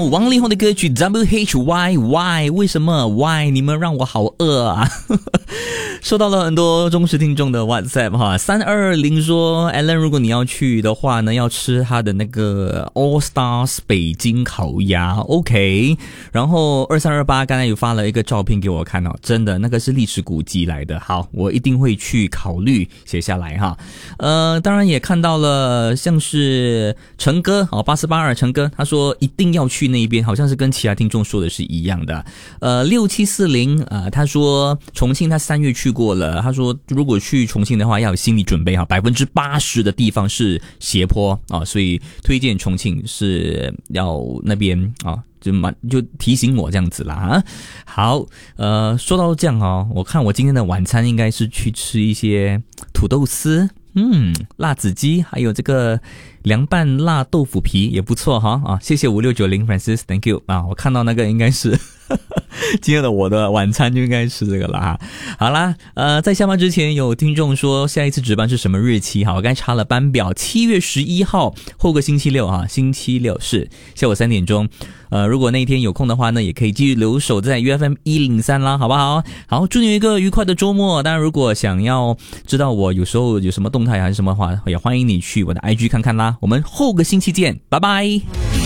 王力宏的歌曲 WHY， 为什么 Why 你们让我好饿啊收到了很多忠实听众的 WhatsApp 哈，320说 Alan 如果你要去的话呢，要吃他的那个 All Stars 北京烤鸭 OK， 然后2328刚才有发了一个照片给我看哦，真的那个是历史古迹来的，好，我一定会去考虑写下来哈。当然也看到了像是陈哥8482陈哥，他说一定要去那边，好像是跟其他听众说的是一样的。6740他说重庆他3月去过了，他说如果去重庆的话要有心理准备哈，80%的地方是斜坡啊，所以推荐重庆是要那边啊。就提醒我这样子啦啊。好，说到这样哦，我看我今天的晚餐应该是去吃一些土豆丝，辣子鸡，还有这个凉拌辣豆腐皮也不错哈啊！谢谢5690 Francis Thank you 啊！我看到那个应该是今天的我的晚餐就应该是这个了哈。好啦，在下班之前有听众说下一次值班是什么日期哈？我刚才查了班表，7月11号后个星期六哈，星期六是下午3点钟。如果那一天有空的话呢，也可以继续留守在 UFM 103啦，好不好？好，祝你有一个愉快的周末。当然，如果想要知道我有时候有什么动态还是什么话，也欢迎你去我的 IG 看看啦。我们后个星期见，拜拜。